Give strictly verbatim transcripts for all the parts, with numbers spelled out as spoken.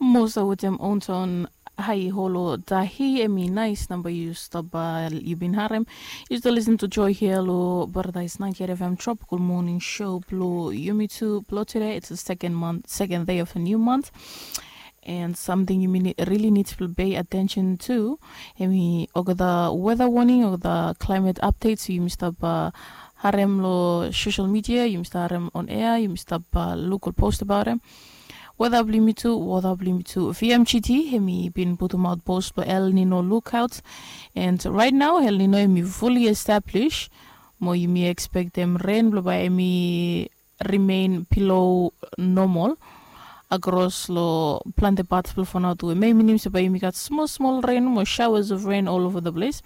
Mosa with them on Hai Holo Dahi Emi nice number you stop by you been harem. Used to listen to Joy Hello Paradise ninety-eight F M Tropical Morning Show Blue Yumi two Blow today. It's the second month second day of a new month. And something you mean really need to pay attention to. Emi over the weather warning or the climate updates you must up uh, harem lo social media, you must harem on air, you must up uh, local post about them. Weather blimitu, weather blimitu. V M G T, hemi been putting out post for El Nino lookouts. And right now, El Nino hemi fully established. Mo you may expect them rain blow by hemi remain below normal. Across lo plante parts for now to may minim se by got small small rain, more showers of rain all over the place.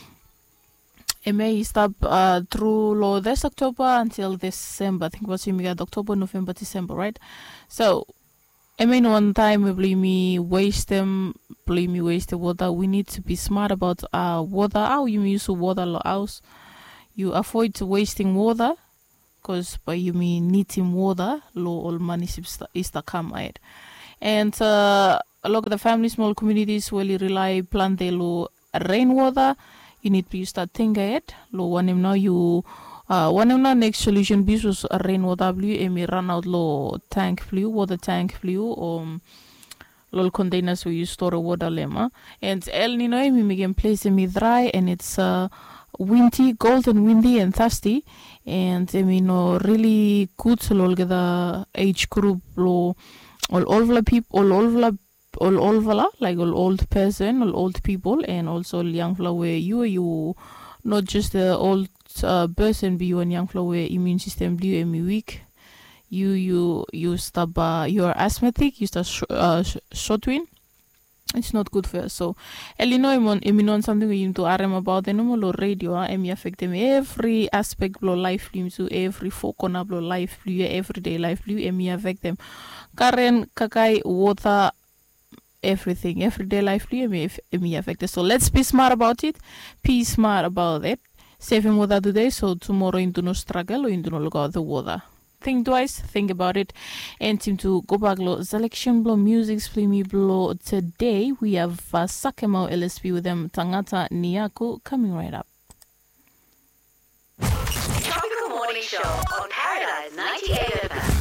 It may stop uh, through lo this October until December. I think what's we got October, November, December, right? So I mean, one time we blame me waste them, blame me waste the water. We need to be smart about uh water. How you use water lo house. You avoid wasting water, cause by you mean needing water. Lo all money is the come out. And uh, a lot of the family small communities will rely plant the lo rainwater. You need to start thinking it. Lo one him now you. Uh, one of the next solution be was a rainwater blue and we run out low tank blue, water tank blue or um, little containers where you store water lemma. And El Nino we can place them dry and it's uh, windy, cold and windy and thirsty. And I mean no really good so all the age group low all older people all older all older like all old person, all old people and also young flower where you you not just the old uh, person be one young flower immune system be you weak you you you stop uh, you are asthmatic you start sh- uh, sh- short wind. It's not good for us. So Illinois mon immunon something we need to arm about the normal radio uh, and affect them every aspect of life to every folk on life everyday life and me affect them Karen kakai water everything everyday life me affected. So let's be smart about it, be smart about it, saving water today so tomorrow you do not struggle or you do not look out the water. Think twice, think about it, and team to go back lo selection blow music play me blow. Today we have uh, Sakemo L S P with them Tangata Niaku coming right up. Tropical Morning Show on Paradise ninety-eight F M.